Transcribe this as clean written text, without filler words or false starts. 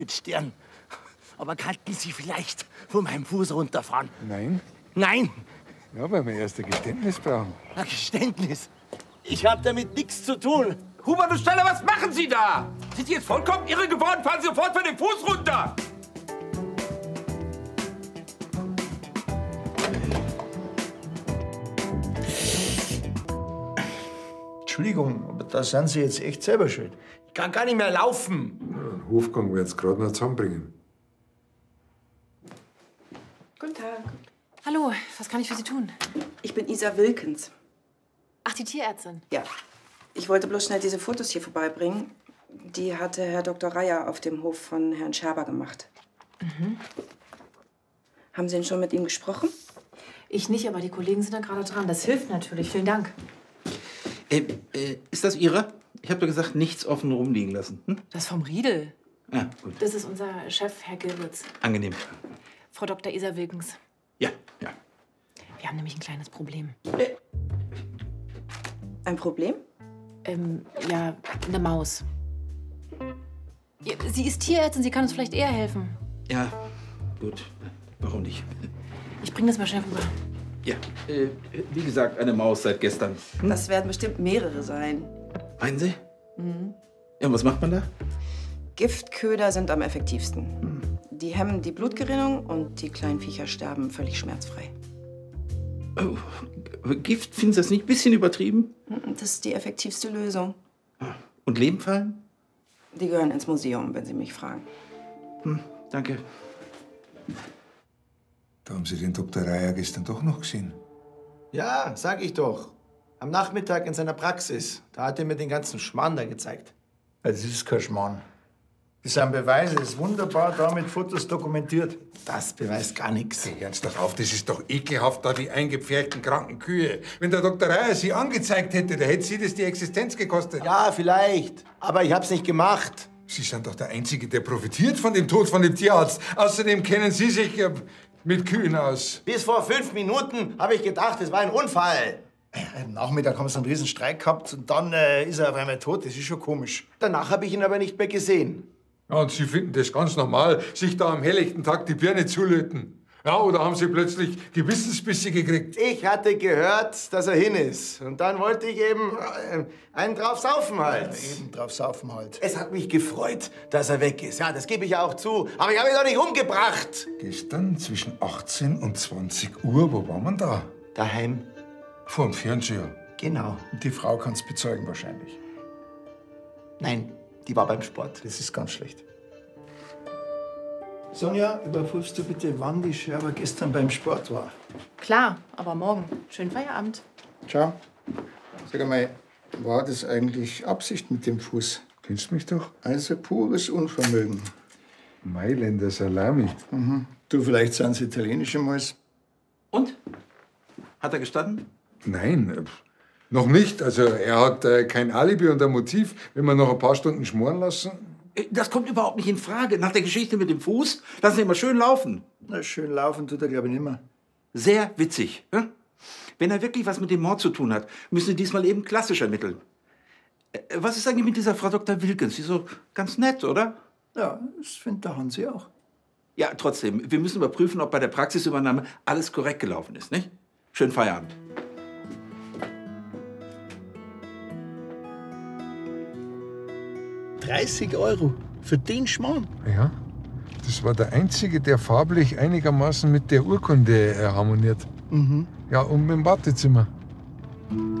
mit Stern. Aber könnten Sie vielleicht von meinem Fuß runterfahren? Nein? Nein! Ja, weil wir erst ein Geständnis brauchen. Ein Geständnis? Ich habe damit nichts zu tun. Hubert und Steiner, was machen Sie da? Sind Sie jetzt vollkommen irre geworden? Fahren Sie sofort von dem Fuß runter! Entschuldigung, aber da sind Sie jetzt echt selber schuld. Ich kann gar nicht mehr laufen. Ja, den Hofgang wird's gerade noch zusammenbringen. Guten Tag. Hallo, was kann ich für Sie tun? Ich bin Isa Wilkens. Ach, die Tierärztin. Ja. Ich wollte bloß schnell diese Fotos hier vorbeibringen. Die hatte Herr Dr. Reier auf dem Hof von Herrn Scherber gemacht. Mhm. Haben Sie denn schon mit ihm gesprochen? Ich nicht, aber die Kollegen sind da gerade dran. Das hilft natürlich. Vielen Dank. Ist das Ihre? Ich habe doch gesagt, nichts offen rumliegen lassen. Hm? Das vom Riedel. Ah, gut. Das ist unser Chef, Herr Gilwitz. Angenehm. Frau Dr. Isa Wilkens. Ja, ja. Wir haben nämlich ein kleines Problem. Ein Problem? Ja, eine Maus. Ja, sie ist Tierärztin, sie kann uns vielleicht eher helfen. Ja, gut. Warum nicht? Ich bringe das mal schnell rüber. Ja, wie gesagt, eine Maus seit gestern. Das werden bestimmt mehrere sein. Meinen Sie? Mhm. Ja, und was macht man da? Giftköder sind am effektivsten. Die hemmen die Blutgerinnung und die kleinen Viecher sterben völlig schmerzfrei. Oh, Gift, finden Sie das nicht ein bisschen übertrieben? Das ist die effektivste Lösung. Und Lebenfallen? Die gehören ins Museum, wenn Sie mich fragen. Danke. Da haben Sie den Dr. Reier gestern doch noch gesehen. Ja, sag ich doch. Am Nachmittag in seiner Praxis. Da hat er mir den ganzen Schmarrn da gezeigt. Also, das ist kein Schmarrn. Das sind Beweise, das ist wunderbar da mit Fotos dokumentiert. Das beweist gar nichts. Hey, ernst doch auf, das ist doch ekelhaft, da die eingepferchten kranken Kühe. Wenn der Dr. Reier Sie angezeigt hätte, da hätte Sie das die Existenz gekostet. Ja, vielleicht. Aber ich hab's nicht gemacht. Sie sind doch der Einzige, der profitiert von dem Tod von dem Tierarzt. Außerdem kennen Sie sich mit Kühen aus. Bis vor 5 Minuten habe ich gedacht, es war ein Unfall. Am Nachmittag haben sie einen riesen Streik gehabt und dann ist er auf einmal tot. Das ist schon komisch. Danach habe ich ihn aber nicht mehr gesehen. Ja, und Sie finden das ganz normal, sich da am helllichten Tag die Birne zulöten. Ja, oder haben Sie plötzlich Gewissensbisse gekriegt? Ich hatte gehört, dass er hin ist. Und dann wollte ich eben einen drauf saufen halt. Ja, eben drauf saufen halt. Es hat mich gefreut, dass er weg ist. Ja, das gebe ich ja auch zu. Aber ich habe ihn doch nicht umgebracht. Gestern zwischen 18 und 20 Uhr, wo war man da? Daheim. Vor dem Fernseher. Genau. Die Frau kann es bezeugen wahrscheinlich. Nein, die war beim Sport. Das ist ganz schlecht. Sonja, überprüfst du bitte, wann die Scherber gestern beim Sport war? Klar, aber morgen. Schönen Feierabend. Ciao. Sag einmal, war das eigentlich Absicht mit dem Fuß? Kennst mich doch? Also pures Unvermögen. Mailänder Salami. Du, vielleicht sind es italienische Mais. Und? Hat er gestanden? Nein, noch nicht. Also er hat kein Alibi und ein Motiv, wenn wir noch ein paar Stunden schmoren lassen. Das kommt überhaupt nicht in Frage. Nach der Geschichte mit dem Fuß, lassen Sie ihn mal schön laufen. Na, schön laufen tut er, glaube ich, nicht mehr. Sehr witzig. Ja? Wenn er wirklich was mit dem Mord zu tun hat, müssen Sie diesmal eben klassisch ermitteln. Was ist eigentlich mit dieser Frau Dr. Wilkens? Sie ist so ganz nett, oder? Ja, das findet der Hansi auch. Ja, trotzdem. Wir müssen überprüfen, ob bei der Praxisübernahme alles korrekt gelaufen ist, nicht? Schönen Feierabend. €30 für den Schmarrn? Ja, das war der Einzige, der farblich einigermaßen mit der Urkunde harmoniert. Ja, und mit dem Wartezimmer.